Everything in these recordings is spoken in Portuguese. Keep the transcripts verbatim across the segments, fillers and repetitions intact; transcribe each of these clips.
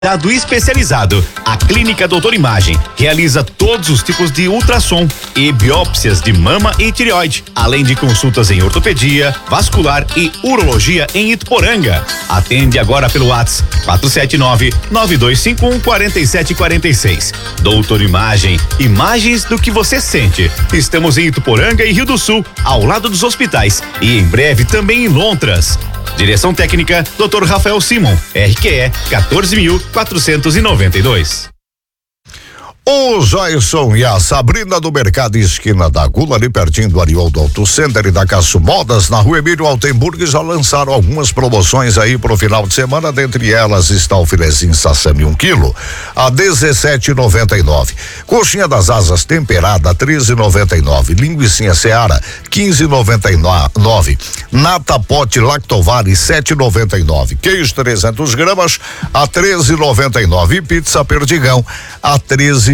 Dado especializado, a Clínica Doutor Imagem realiza todos os tipos de ultrassom e biópsias de mama e tireoide, além de consultas em ortopedia, vascular e urologia em Ituporanga. Atende agora pelo WhatsApp quatro sete nove, nove dois cinco um, quatro sete quatro seis. Doutor Imagem, imagens do que você sente. Estamos em Ituporanga e Rio do Sul, ao lado dos hospitais, e em breve também em Lontras. Direção técnica, doutor Rafael Simon, R Q E quatorze mil quatrocentos e noventa e dois. O Jason e a Sabrina do Mercado Esquina da Gula, ali pertinho do Arioldo Auto Center e da Caço Modas, na rua Emílio Altenburg, já lançaram algumas promoções aí pro final de semana. Dentre elas está o filezinho sassami um quilo a dezessete e noventa e nove. Coxinha das asas temperada treze e noventa e nove. Linguicinha Seara quinze e noventa e nove. Nata pote Lactovare sete e noventa e nove. Queijo trezentos gramas a treze e noventa e nove. E pizza Perdigão a treze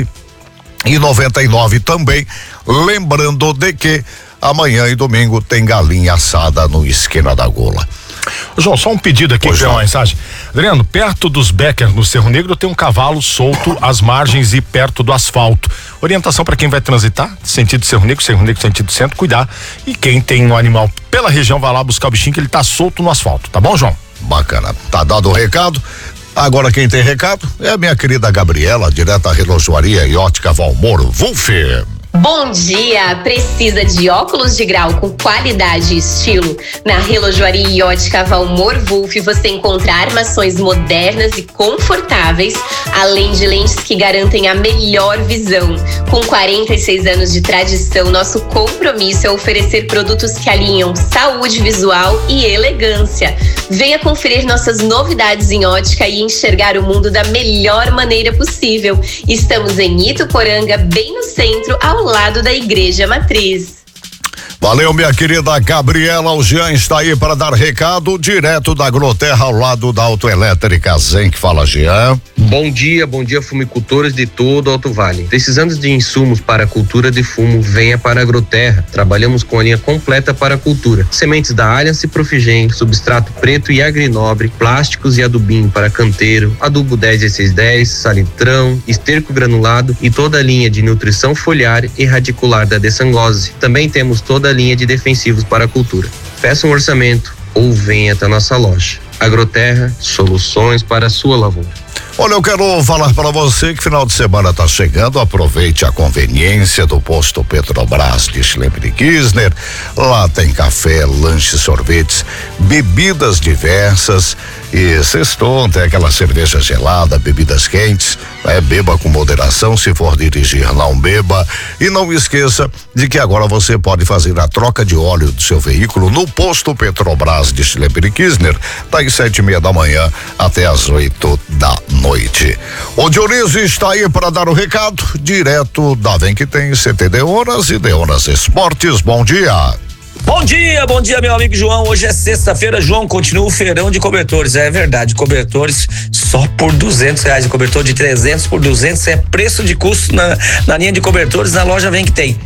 e noventa e nove também. Lembrando de que amanhã e domingo tem galinha assada no Esquina da Gula. João, só um pedido aqui, que é uma mensagem. Adriano, perto dos Becker, no Cerro Negro, tem um cavalo solto às margens e perto do asfalto. Orientação para quem vai transitar, sentido Cerro Negro, Cerro Negro, sentido centro, cuidar. E quem tem um animal pela região, vai lá buscar o bichinho, que ele tá solto no asfalto, tá bom, João? Bacana, tá dado o recado. Agora quem tem recado é a minha querida Gabriela, direto da Relojoaria e Ótica Valmoro. Vulf. Bom dia! Precisa de óculos de grau com qualidade e estilo? Na Relojoaria e Ótica Valmor Wolf você encontra armações modernas e confortáveis, além de lentes que garantem a melhor visão. Com quarenta e seis anos de tradição, nosso compromisso é oferecer produtos que alinham saúde visual e elegância. Venha conferir nossas novidades em ótica e enxergar o mundo da melhor maneira possível. Estamos em Ituporanga, bem no centro, ao lado da Igreja Matriz. Valeu, minha querida Gabriela. O Jean está aí para dar recado direto da Agroterra, ao lado da Autoelétrica Zen, que fala, Jean. Bom dia, bom dia, fumicultores de todo o Alto Vale. Precisando de insumos para a cultura de fumo, venha para a Agroterra. Trabalhamos com a linha completa para a cultura. Sementes da Alliance Profigen, substrato preto e agrinobre, plásticos e adubinho para canteiro, adubo dez dezesseis dez, salitrão, esterco granulado e toda a linha de nutrição foliar e radicular da Desangose. Também temos toda a linha de defensivos para a cultura. Peça um orçamento ou venha até a nossa loja. Agroterra, soluções para a sua lavoura. Olha, eu quero falar para você que final de semana está chegando. Aproveite a conveniência do posto Petrobras de Schlemmer e Kirchner. Lá tem café, lanche, sorvetes, bebidas diversas e sextou, tem aquela cerveja gelada, bebidas quentes, né? Beba com moderação, se for dirigir não beba, e não esqueça de que agora você pode fazer a troca de óleo do seu veículo no posto Petrobras de Schlemmer e Kirchner, das sete e meia da manhã até as oito da noite. O Dionísio está aí para dar o recado direto da Vem que tem C T Deonas e Deonas Esportes. Bom dia. Bom dia, bom dia, meu amigo João. Hoje é sexta-feira, João, continua o feirão de cobertores. É verdade, cobertores só por duzentos reais. O cobertor de trezentos por duzentos é preço de custo na, na linha de cobertores. Na loja Vem que tem.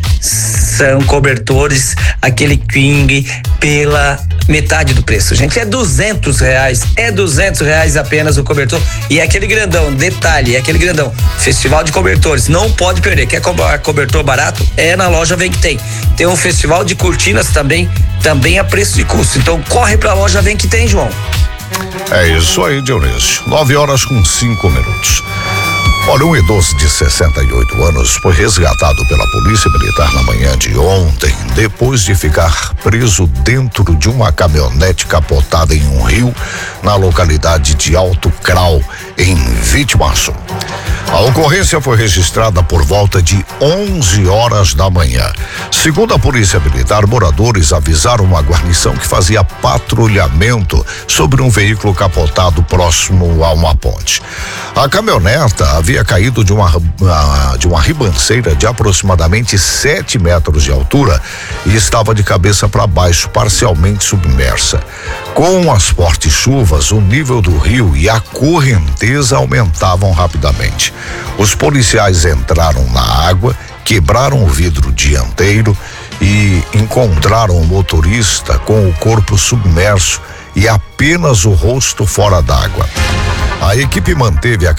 São cobertores, aquele King pela metade do preço, gente. É duzentos reais, é duzentos reais apenas o cobertor. E é aquele grandão, detalhe, é aquele grandão. Festival de cobertores, não pode perder. Quer comprar cobertor barato? É na loja Vem que tem. Tem um festival de cortinas também, também a preço de custo. Então corre pra loja Vem que tem, João. É isso aí, Dionísio. Nove horas com cinco minutos. Olha, um idoso de sessenta e oito anos foi resgatado pela Polícia Militar na manhã de ontem, depois de ficar preso dentro de uma caminhonete capotada em um rio, na localidade de Alto Crau, em Vitimaço. A ocorrência foi registrada por volta de onze horas da manhã. Segundo a Polícia Militar, moradores avisaram uma guarnição que fazia patrulhamento sobre um veículo capotado próximo a uma ponte. A caminhoneta havia caído de uma, de uma ribanceira de aproximadamente sete metros de altura e estava de cabeça para baixo, parcialmente submersa. Com as fortes chuvas, o nível do rio e a correnteza aumentavam rapidamente. Os policiais entraram na água, quebraram o vidro dianteiro e encontraram o motorista com o corpo submerso e apenas o rosto fora d'água. A equipe manteve a